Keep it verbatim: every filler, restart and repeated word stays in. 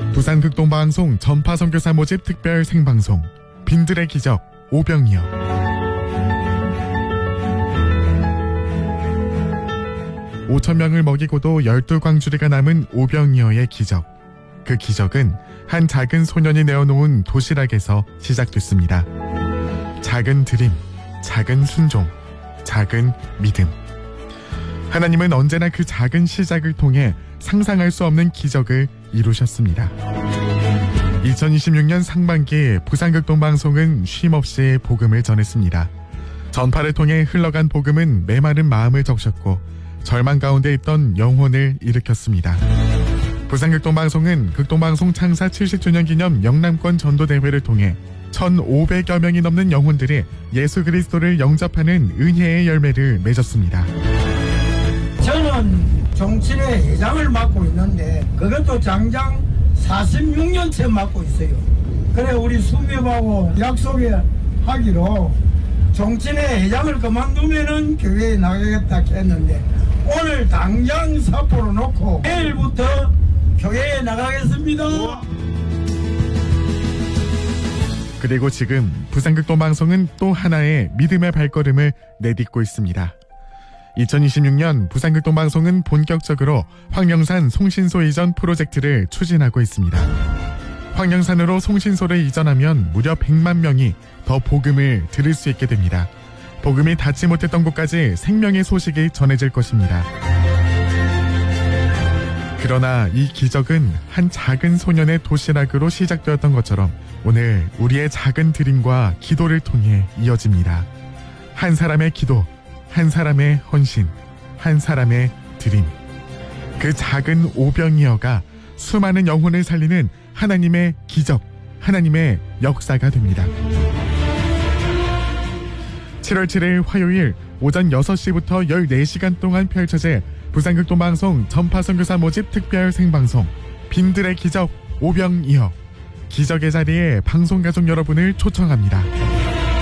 부산극동방송 전파선교사 모집 특별 생방송 빈들의 기적 오병이어. 오천 명을 먹이고도 열두 광주리가 남은 오병이어의 기적. 그 기적은 한 작은 소년이 내어놓은 도시락에서 시작됐습니다. 작은 드림, 작은 순종, 작은 믿음. 하나님은 언제나 그 작은 시작을 통해 상상할 수 없는 기적을 이루셨습니다. 이천이십육 년 상반기 부산극동방송은 쉼없이 복음을 전했습니다. 전파를 통해 흘러간 복음은 메마른 마음을 적셨고 절망 가운데 있던 영혼을 일으켰습니다. 부산극동방송은 극동방송 창사 칠십 주년 기념 영남권 전도대회를 통해 천오백여 명이 넘는 영혼들이 예수 그리스도를 영접하는 은혜의 열매를 맺었습니다. 저는 종친회 회장을 맡고 있는데 그것도 장장 사십육 년째 맡고 있어요. 그래 우리 수미하고 약속에 하기로 종친회 회장을 그만두면은 교회에 나가겠다 했는데 오늘 당장 사포로 놓고 내일부터 교회에 나가겠습니다. 그리고 지금 부산극동방송은 또 하나의 믿음의 발걸음을 내딛고 있습니다. 이천이십육 년 부산극동방송은 본격적으로 황령산 송신소 이전 프로젝트를 추진하고 있습니다. 황령산으로 송신소를 이전하면 무려 백만 명이 더 복음을 들을 수 있게 됩니다. 복음이 닿지 못했던 곳까지 생명의 소식이 전해질 것입니다. 그러나 이 기적은 한 작은 소년의 도시락으로 시작되었던 것처럼 오늘 우리의 작은 드림과 기도를 통해 이어집니다. 한 사람의 기도, 한 사람의 헌신, 한 사람의 드림. 그 작은 오병이어가 수많은 영혼을 살리는 하나님의 기적, 하나님의 역사가 됩니다. 칠월 칠일 화요일 오전 여섯 시부터 열네 시간 동안 펼쳐질 부산극동방송 전파선교사 모집 특별 생방송 빈들의 기적 오병이어. 기적의 자리에 방송가족 여러분을 초청합니다.